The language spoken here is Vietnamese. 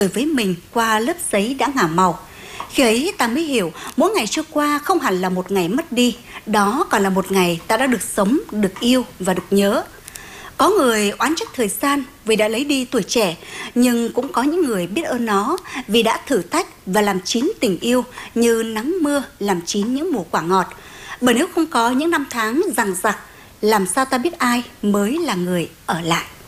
với mình qua lớp giấy đã ngả màu. Khi ấy ta mới hiểu mỗi ngày trôi qua không hẳn là một ngày mất đi, đó còn là một ngày ta đã được sống, được yêu và được nhớ. Có người oán trách thời gian vì đã lấy đi tuổi trẻ, nhưng cũng có những người biết ơn nó vì đã thử thách và làm chín tình yêu như nắng mưa làm chín những mùa quả ngọt. Bởi nếu không có những năm tháng dằng dặc, làm sao ta biết ai mới là người ở lại.